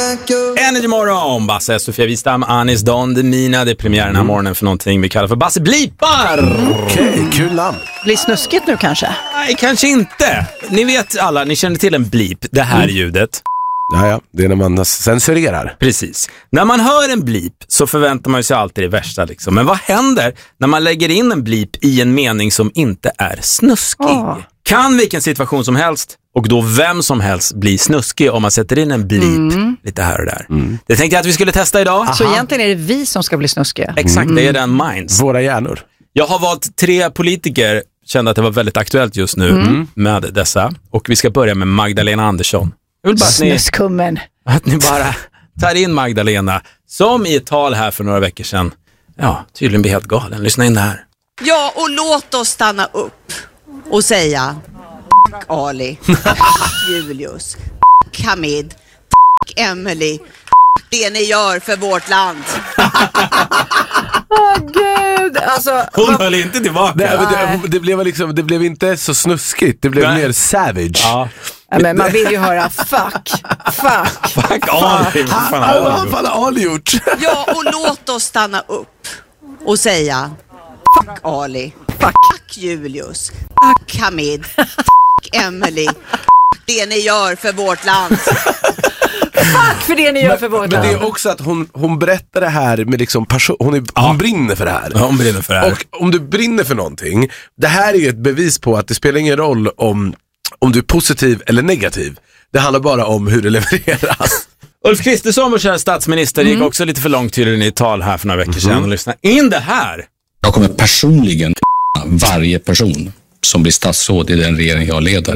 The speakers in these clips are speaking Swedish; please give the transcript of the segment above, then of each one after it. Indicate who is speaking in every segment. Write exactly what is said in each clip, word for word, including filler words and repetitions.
Speaker 1: Energy morgon, Basse, Sofia Wistam, Anis Don Demina. Det är premiär den här morgonen för någonting vi kallar för Basse Blipar.
Speaker 2: Okej, okay, kul namn.
Speaker 3: Blir snuskigt nu kanske?
Speaker 1: Nej, kanske inte. Ni vet alla, ni känner till en blip, det här mm. ljudet.
Speaker 2: Ja, ja, det är när man censurerar.
Speaker 1: Precis. När man hör en blip så förväntar man sig alltid det värsta liksom. Men vad händer när man lägger in en blip i en mening som inte är snuskig? Oh. Kan vilken situation som helst och då vem som helst bli snuskig om man sätter in en blip mm. lite här och där. Mm. Det tänkte jag att vi skulle testa idag.
Speaker 3: Aha. Så egentligen är det vi som ska bli snuskiga?
Speaker 1: Exakt,
Speaker 3: mm.
Speaker 1: det är den minds.
Speaker 2: Våra hjärnor.
Speaker 1: Jag har valt tre politiker, kände att det var väldigt aktuellt just nu mm. med dessa. Och vi ska börja med Magdalena Andersson. Jag vill bara att ni,
Speaker 3: Snuskummen.
Speaker 1: att ni bara tar in Magdalena som i ett tal här för några veckor sedan. Ja, tydligen blir helt galen. Lyssna in det här.
Speaker 4: Ja, och låt oss stanna upp och säga F*** Ali, F*** Julius, F*** Hamid, F*** Emily, F*** det ni gör för vårt land.
Speaker 3: Åh oh, gud, alltså
Speaker 1: hon höll inte tillbaka.
Speaker 2: Det, det, det, blev liksom, det blev inte så snuskigt, det blev Nej. mer savage.
Speaker 1: Ja.
Speaker 3: Ja, men man vill ju höra fuck, fuck,
Speaker 1: fuck Ali.
Speaker 2: Vad fan har Ali gjort?
Speaker 4: Ja, och låt oss stanna upp och säga F*** Ali,
Speaker 3: fuck,
Speaker 4: fuck Julius, F*** Hamid, F*** Emily, F*** det ni gör för vårt land.
Speaker 3: Fuck för det ni gör
Speaker 2: men,
Speaker 3: för vårt
Speaker 2: men
Speaker 3: land.
Speaker 2: det är också att hon, hon berättar det här med liksom passion, hon, är,
Speaker 1: ja.
Speaker 2: hon brinner för det här.
Speaker 1: Ja, hon brinner för det här.
Speaker 2: Och om du brinner för någonting, det här är ju ett bevis på att det spelar ingen roll om, om du är positiv eller negativ. Det handlar bara om hur det levereras.
Speaker 1: Ulf Kristersson, vår kära statsminister, mm. gick också lite för långt tydligen i ett tal här för några veckor sedan. Mm. Och lyssna in det här.
Speaker 5: Jag kommer personligen varje person som blir statsråd i den regering jag leder.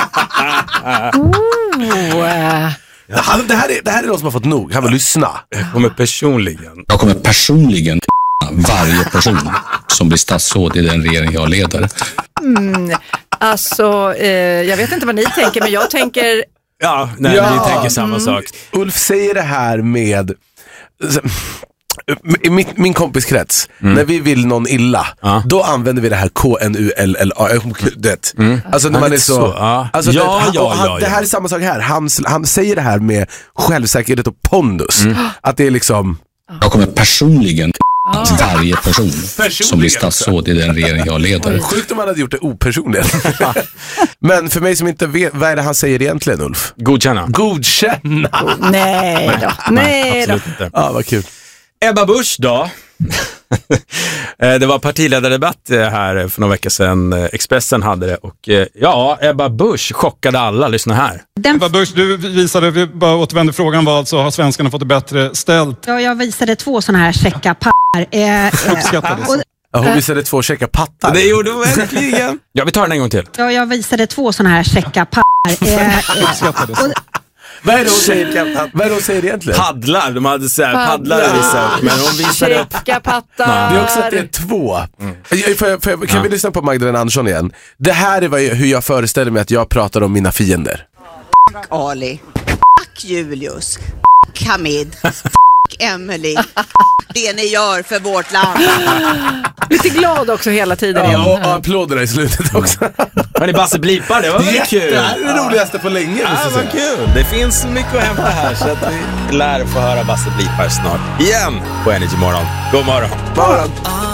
Speaker 3: oh.
Speaker 2: Han, det, här är, det här är någon som har fått nog. Han vill lyssna.
Speaker 1: Jag kommer personligen.
Speaker 5: Jag kommer personligen varje person som blir statsråd i den regering jag leder.
Speaker 3: Mm, alltså, eh, jag vet inte vad ni tänker, men jag tänker...
Speaker 1: Ja, nej,
Speaker 2: ja.
Speaker 1: vi tänker samma mm. sak.
Speaker 2: Ulf säger det här med... I min, min kompiskrets, mm. när vi vill någon illa, ja. då använder vi det här K N U L L A. Det. Mm. Alltså när man är så...
Speaker 1: så ja.
Speaker 2: Alltså,
Speaker 1: ja,
Speaker 2: det, han,
Speaker 1: ja,
Speaker 2: han,
Speaker 1: ja,
Speaker 2: det här är samma sak här. Han, han säger det här med självsäkerhet och pondus. Mm. Att det är liksom...
Speaker 5: Jag kommer personligen varje person som blir statsråd i den regering jag leder.
Speaker 2: Sjukt om han hade gjort det opersonligen. Men för mig som inte vet, vad är det han säger egentligen, Ulf?
Speaker 1: Godkänna.
Speaker 2: Godkänna.
Speaker 3: Oh, nej då. Nej då.
Speaker 2: Ja, vad kul.
Speaker 1: Ebba Busch då. Det var partiledardebatt här för några veckor sedan. Expressen hade det. Och ja, Ebba Busch chockade alla. Lyssna här.
Speaker 6: Den... Ebba Busch, du visade, vi bara återvände frågan var alltså, har svenskarna fått det bättre ställt?
Speaker 7: Ja, jag visade två sådana här checka pattar. Eh,
Speaker 6: Uppskattades.
Speaker 7: och...
Speaker 2: Ja, hon visade två checka pattar.
Speaker 1: Det gjorde hon verkligen. Ja, vi tar den en gång till.
Speaker 7: Ja, jag visade två sådana här checka pattar. Eh,
Speaker 6: Uppskattades.
Speaker 7: och...
Speaker 2: Vad är det hon säger, vad är det hon säger egentligen?
Speaker 1: Paddlar, de hade så här paddlar visat, men hon visade upp.
Speaker 3: Pattar.
Speaker 2: Det är också att det är två. Mm. Får jag, får jag, kan ja. vi lyssna på Magdalena Andersson igen? Det här är vad jag, hur jag föreställer mig att jag pratar om mina fiender.
Speaker 4: F*** Ali, F*** Julius, F*** Hamid, F*** Emily, F*** det ni gör för vårt land.
Speaker 3: Lite glad också hela tiden.
Speaker 2: Ja, och applåderna i slutet också.
Speaker 1: Hörni, Basse Blipar, det var väl kul.
Speaker 2: Det är det roligaste på länge.
Speaker 1: Ja, det var kul. Det finns mycket att hämta här, så att vi lär få höra Basse Blipar snart igen på Energy Morgon. God morgon.
Speaker 2: morgon.